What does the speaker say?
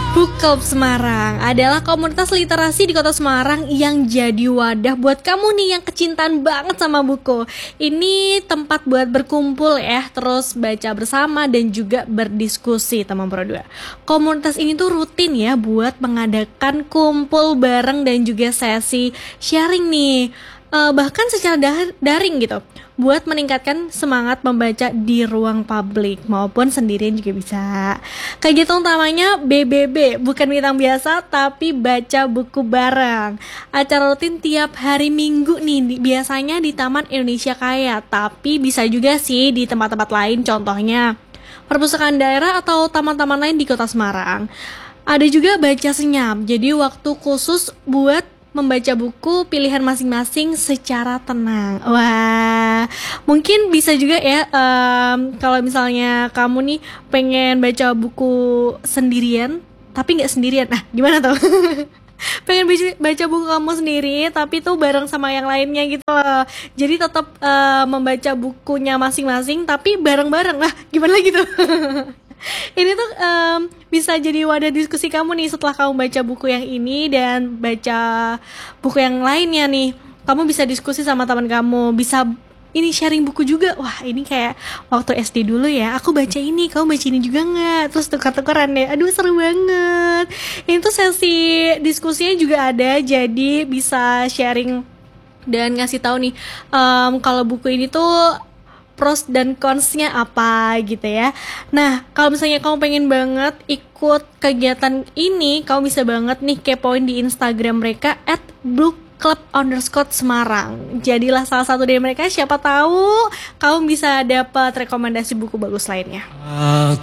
Book Club Semarang adalah komunitas literasi di kota Semarang yang jadi wadah buat kamu nih yang kecintaan banget sama buku. Ini tempat buat berkumpul ya, terus baca bersama dan juga berdiskusi teman Pro 2. Komunitas ini tuh rutin ya buat mengadakan kumpul bareng dan juga sesi sharing nih. Bahkan secara daring gitu, buat meningkatkan semangat membaca di ruang publik maupun sendirian juga bisa. Kegiatan utamanya BBB, bukan bintang biasa tapi baca buku bareng. Acara rutin tiap hari Minggu nih, biasanya di Taman Indonesia Kaya, tapi bisa juga sih di tempat-tempat lain, contohnya perpustakaan daerah atau taman-taman lain di kota Semarang. Ada juga baca senyap, jadi waktu khusus buat membaca buku pilihan masing-masing secara tenang. Wah, mungkin bisa juga ya kalau misalnya kamu nih pengen baca buku sendirian tapi nggak sendirian. Nah, gimana tuh? Pengen baca buku kamu sendiri tapi tuh bareng sama yang lainnya gitu loh. Jadi tetap membaca bukunya masing-masing tapi bareng-bareng. Nah, gimana gitu? Ini tuh bisa jadi wadah diskusi kamu nih setelah kamu baca buku yang ini dan baca buku yang lainnya nih. Kamu bisa diskusi sama teman kamu, bisa ini sharing buku juga. Wah, ini kayak waktu SD dulu ya, aku baca ini, kamu baca ini juga nggak? Terus tukar-tukaran deh. Aduh, seru banget. Ini tuh sesi diskusinya juga ada, jadi bisa sharing dan ngasih tahu nih kalau buku ini tuh pros dan cons-nya apa gitu ya. Nah, kalau misalnya kamu pengen banget ikut kegiatan ini, kamu bisa banget nih kepoin di Instagram mereka @bookclub_Semarang. Jadilah salah satu dari mereka, siapa tahu kamu bisa dapat rekomendasi buku bagus lainnya.